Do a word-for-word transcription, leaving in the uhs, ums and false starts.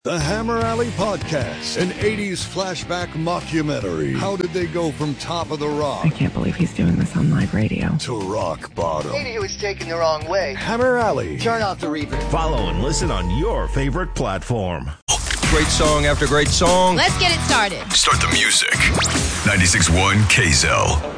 The Hammer Alley Podcast, an eighties flashback mockumentary. How did they go from top of the rock? I can't believe he's doing this on live radio. To rock bottom. Maybe he was taken the wrong way. Hammer Alley. Turn off the reverb. Follow and listen on your favorite platform. Great song after great song. Let's get it started. Start the music. ninety-six point one K Z L.